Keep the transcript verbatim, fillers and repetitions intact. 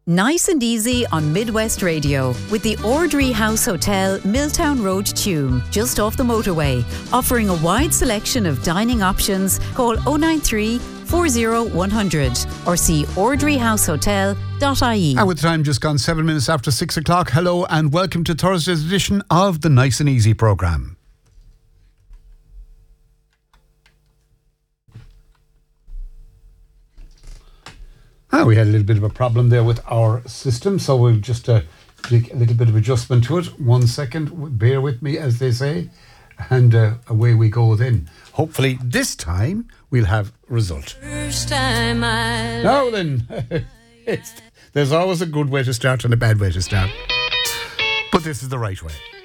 Nice and easy on Midwest Radio with the Ordry House Hotel, Milltown Road, Tuam, just off the motorway. Offering a wide selection of dining options. Call oh nine three, four oh one hundred or see ordry house hotel dot I E. And with the time just gone seven minutes after six o'clock, hello and welcome to Thursday's edition of the Nice and Easy programme. Ah, we had a little bit of a problem there with our system, so we'll just uh, make a little bit of adjustment to it. One second, bear with me, as they say, and uh, away we go then. Hopefully this time we'll have result. First time I Now then, it's, there's always a good way to start and a bad way to start, but this is the right way.